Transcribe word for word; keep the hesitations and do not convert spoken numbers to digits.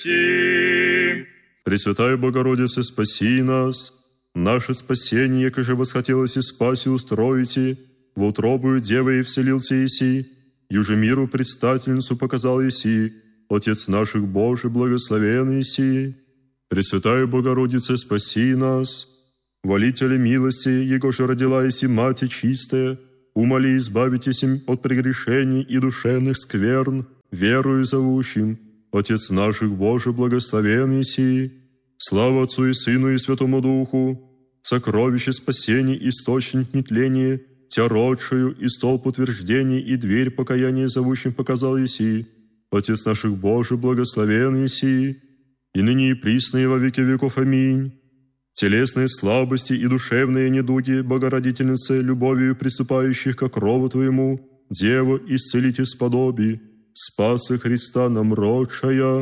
Пресвятая Богородице, спаси нас. Наше спасение, яко же восхотелось и спаси устроите, во утробую Девы и вселился Иси, юже миру предстательницу показал Иси, Отец наших Божий, благословен Иси. Пресвятая Богородице, спаси нас. Волителя милости, Его же родила Иси Мати чистая, умоли избавитесь им от прегрешений и душевных скверн, верою зовущим, Отец наших Божий, благословен Иси. Слава Отцу и Сыну и Святому Духу, сокровище спасений, источник нетления, Тя родшую и столб утверждений и дверь покаяния зовущим показал Иси, Отец наших Божий, благословен Иси, и ныне и присно и во веки веков. Аминь. Телесные слабости и душевные недуги, Богородительнице, любовью приступающих ко крову Твоему, Дева, исцелите сподоби, спаса Христа нам родшая.